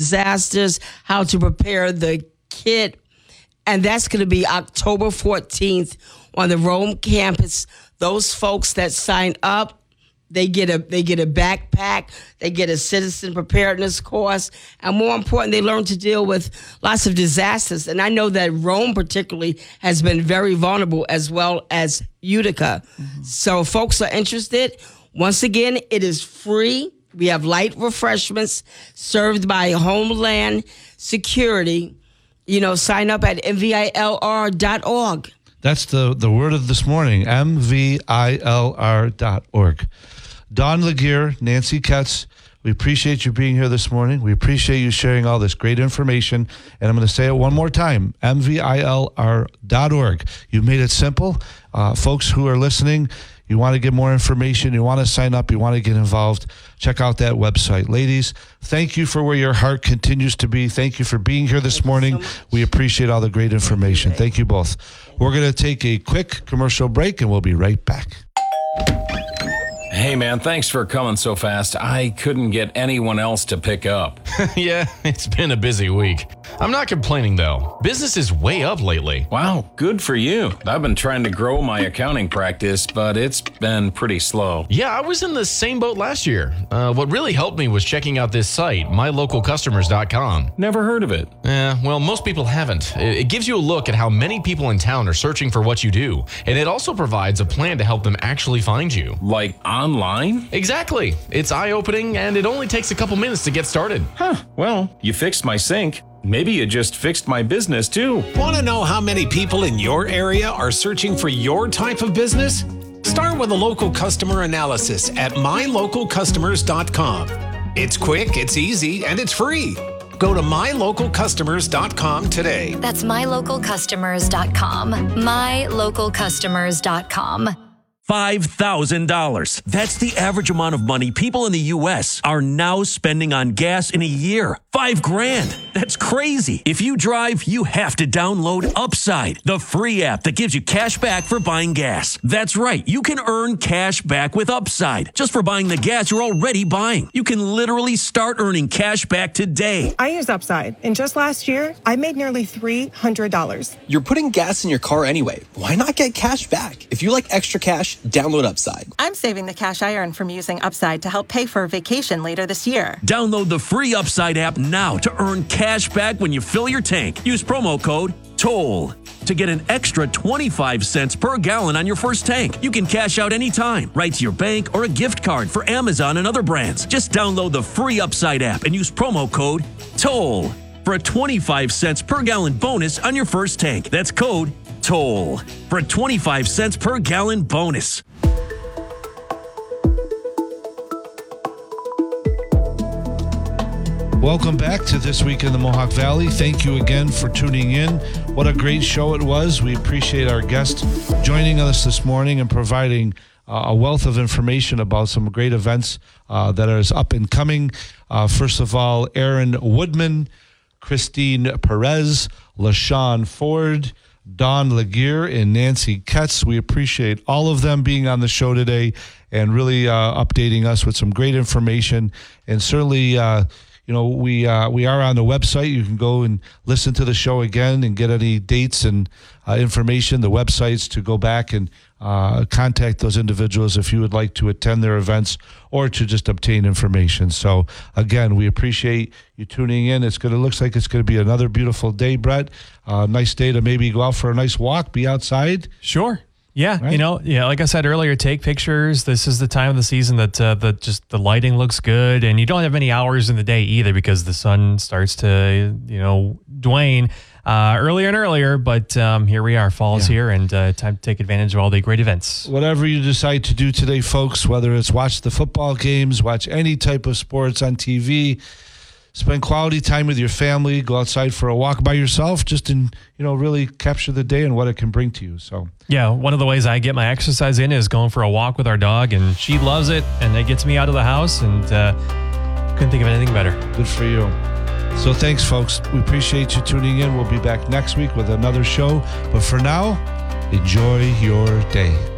disasters, how to prepare the kit. And that's going to be October 14th on the Rome campus. Those folks that sign up, they get a backpack, they get a citizen preparedness course, and more important, they learn to deal with lots of disasters. And I know that Rome particularly has been very vulnerable, as well as Utica. Mm-hmm. So folks are interested. Once again, it is free. We have light refreshments served by Homeland Security. Sign up at mvilr.org. That's the word of this morning, mvilr.org. Dawn Laguerre, Nancy Ketz, we appreciate you being here this morning. We appreciate you sharing all this great information. And I'm going to say it one more time, mvilr.org. You made it simple. Folks who are listening, you want to get more information, you want to sign up, you want to get involved, check out that website. Ladies, thank you for where your heart continues to be. Thank you for being here this morning. We appreciate all the great information. Thank you both. We're going to take a quick commercial break, and we'll be right back. Hey, man, thanks for coming so fast. I couldn't get anyone else to pick up. Yeah, it's been a busy week. I'm not complaining, though. Business is way up lately. Wow, good for you. I've been trying to grow my accounting practice, but it's been pretty slow. Yeah, I was in the same boat last year. What really helped me was checking out this site, mylocalcustomers.com. Never heard of it. Well, most people haven't. It gives you a look at how many people in town are searching for what you do, and it also provides a plan to help them actually find you. Like online? Exactly. It's eye-opening, and it only takes a couple minutes to get started. Huh. Well, you fixed my sink. Maybe you just fixed my business, too. Want to know how many people in your area are searching for your type of business? Start with a local customer analysis at mylocalcustomers.com. It's quick, it's easy, and it's free. Go to mylocalcustomers.com today. That's mylocalcustomers.com. mylocalcustomers.com. $5,000. That's the average amount of money people in the U.S. are now spending on gas in a year. $5,000. That's crazy. If you drive, you have to download Upside, the free app that gives you cash back for buying gas. That's right. You can earn cash back with Upside just for buying the gas you're already buying. You can literally start earning cash back today. I use Upside, and just last year, I made nearly $300. You're putting gas in your car anyway. Why not get cash back? If you like extra cash, download Upside. I'm saving the cash I earn from using Upside to help pay for a vacation later this year. Download the free Upside app now to earn cash back when you fill your tank. Use promo code TOLL to get an extra 25 cents per gallon on your first tank. You can cash out anytime, right to your bank or a gift card for Amazon and other brands. Just download the free Upside app and use promo code TOLL for a 25 cents per gallon bonus on your first tank. That's code TOLL for a 25 cents per gallon bonus. Welcome back to This Week in the Mohawk Valley. Thank you again for tuning in. What a great show it was. We appreciate our guest joining us this morning and providing a wealth of information about some great events that are up and coming. First of all, Aaron Woodman, Christine Perez, LaShawn Ford, Dawn Laguerre, and Nancy Ketz. We appreciate all of them being on the show today and really updating us with some great information. And certainly, we are on the website. You can go and listen to the show again and get any dates and information, the websites to go back and contact those individuals if you would like to attend their events or to just obtain information. So again, we appreciate you tuning in. Looks like it's going to be another beautiful day, Brett. Nice day to maybe go out for a nice walk, be outside. Sure. Yeah, right? Like I said earlier, take pictures. This is the time of the season that the lighting looks good, and you don't have many hours in the day either because the sun starts to wane earlier and earlier. But here we are, fall's here, and time to take advantage of all the great events. Whatever you decide to do today, folks, whether it's watch the football games, watch any type of sports on TV, spend quality time with your family, go outside for a walk by yourself, just really capture the day and what it can bring to you. So yeah, one of the ways I get my exercise in is going for a walk with our dog, and she loves it, and it gets me out of the house, and couldn't think of anything better. Good for you. So thanks, folks. We appreciate you tuning in. We'll be back next week with another show. But for now, enjoy your day.